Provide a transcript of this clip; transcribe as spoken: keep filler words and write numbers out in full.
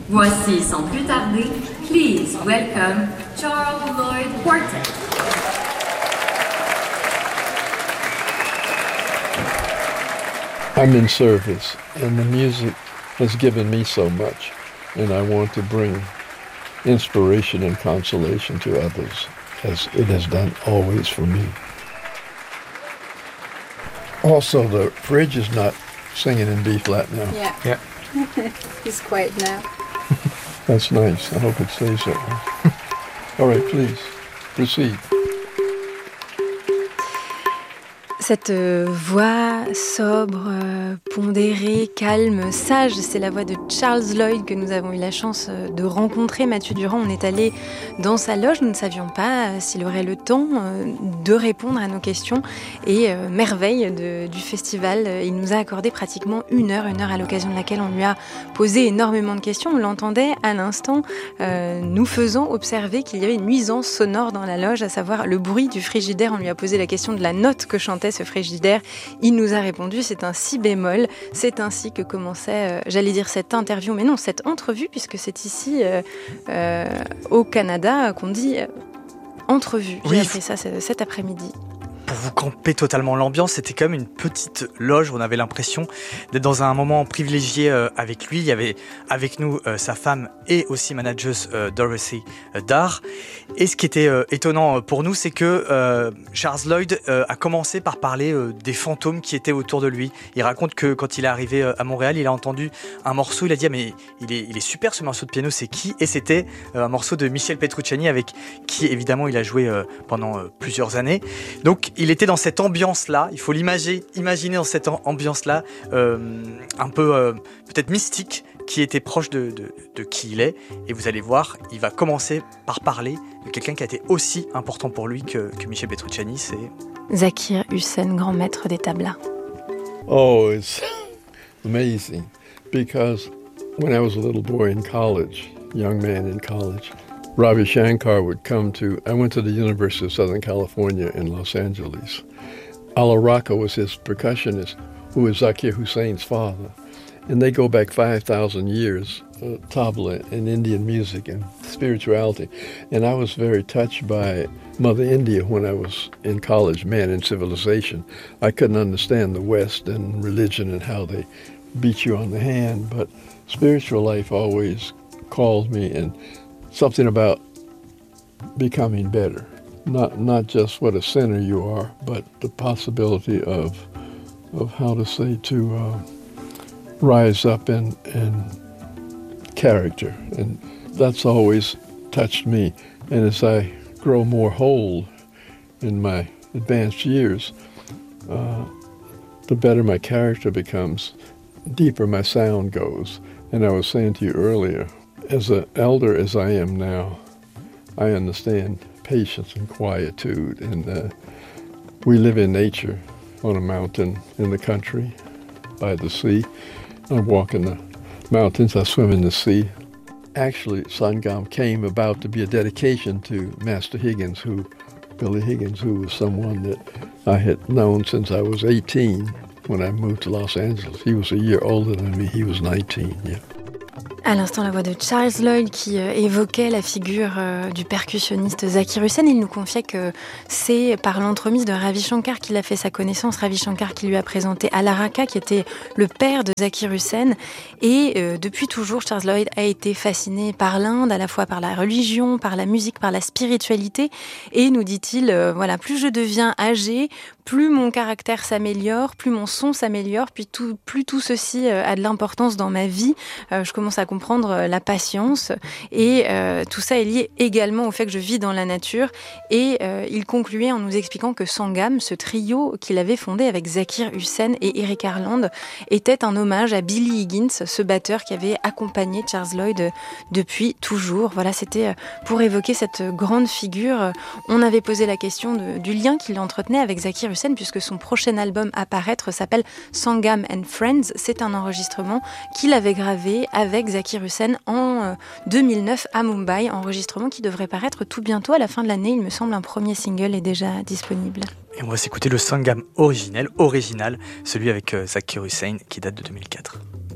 Voici sans plus tarder, please welcome Charles Lloyd Quartet. I'm in service, and the music has given me so much, and I want to bring inspiration and consolation to others, as it has done always for me. Also, the fridge is not singing in B flat now. Yeah. Yeah. He's quiet now. That's nice. I hope it stays that way. All right, please, proceed. Cette voix sobre, pondérée, calme, sage, c'est la voix de Charles Lloyd que nous avons eu la chance de rencontrer. Mathieu Durand, on est allé dans sa loge, nous ne savions pas s'il aurait le temps de répondre à nos questions. Et merveille de, du festival, il nous a accordé pratiquement une heure, une heure à l'occasion de laquelle on lui a posé énormément de questions. On l'entendait à l'instant, euh, nous faisant observer qu'il y avait une nuisance sonore dans la loge, à savoir le bruit du frigidaire. On lui a posé la question de la note que chantait ce frigidaire. Il nous a répondu, c'est un si bémol. C'est ainsi que commençait, euh, j'allais dire cette interview, mais non, cette entrevue, puisque c'est ici, euh, euh, au Canada, qu'on dit euh, entrevue. J'ai oui. appris ça cet après-midi. Pour vous camper totalement l'ambiance, c'était quand même une petite loge où on avait l'impression d'être dans un moment privilégié euh, avec lui. Il y avait avec nous euh, sa femme et aussi manageuse euh, Dorothy euh, Darr. Et ce qui était euh, étonnant pour nous, c'est que euh, Charles Lloyd euh, a commencé par parler euh, des fantômes qui étaient autour de lui. Il raconte que quand il est arrivé euh, à Montréal, il a entendu un morceau, il a dit ah, mais il est, il est super ce morceau de piano, c'est qui ? Et c'était euh, un morceau de Michel Petrucciani avec qui évidemment il a joué euh, pendant euh, plusieurs années. Donc il était dans cette ambiance-là, il faut l'imaginer, imaginer dans cette ambiance-là, euh, un peu euh, peut-être mystique, qui était proche de, de, de qui il est. Et vous allez voir, il va commencer par parler de quelqu'un qui a été aussi important pour lui que, que Michel Petrucciani, c'est Zakir Hussain, grand maître des tablas. Oh, it's amazing, because when I was a little boy in college, young man in college, Ravi Shankar would come to, I went to the University of Southern California in Los Angeles. Ala Raka was his percussionist, who was Zakir Hussain's father. And they go back five thousand years, uh, tabla and Indian music and spirituality. And I was very touched by Mother India when I was in college, Man and Civilization. I couldn't understand the West and religion and how they beat you on the hand, but spiritual life always called me, and something about becoming better. Not not just what a sinner you are, but the possibility of of how to say to uh, rise up in, in character. And that's always touched me. And as I grow more whole in my advanced years, uh, the better my character becomes, deeper my sound goes. And I was saying to you earlier, as an elder as I am now, I understand patience and quietude. And uh, we live in nature on a mountain in the country by the sea. I walk in the mountains, I swim in the sea. Actually, Sangam came about to be a dedication to Master Higgins, who, Billy Higgins, who was someone that I had known since I was eighteen when I moved to Los Angeles. He was a year older than me, he was nineteen, yeah. À l'instant, la voix de Charles Lloyd qui euh, évoquait la figure euh, du percussionniste Zakir Hussain. Il nous confiait que c'est par l'entremise de Ravi Shankar qu'il a fait sa connaissance. Ravi Shankar qui lui a présenté Ala Raka, qui était le père de Zakir Hussain. Et euh, depuis toujours, Charles Lloyd a été fasciné par l'Inde, à la fois par la religion, par la musique, par la spiritualité. Et nous dit-il, euh, voilà, plus je deviens âgé, plus mon caractère s'améliore, plus mon son s'améliore, puis tout, plus tout ceci euh, a de l'importance dans ma vie. Euh, je commence à comprendre la patience, et euh, tout ça est lié également au fait que je vis dans la nature. Et euh, il concluait en nous expliquant que Sangam, ce trio qu'il avait fondé avec Zakir Hussain et Eric Harland, était un hommage à Billy Higgins, ce batteur qui avait accompagné Charles Lloyd depuis toujours. Voilà, c'était pour évoquer cette grande figure. On avait posé la question de, du lien qu'il entretenait avec Zakir Hussain, puisque son prochain album à paraître s'appelle Sangam and Friends. C'est un enregistrement qu'il avait gravé avec Zakir Hussain en deux mille neuf à Mumbai, enregistrement qui devrait paraître tout bientôt à la fin de l'année. Il me semble un premier single est déjà disponible. Et on va s'écouter le Sangam originel, original, celui avec euh, Zakir Hussain qui date de deux mille quatre.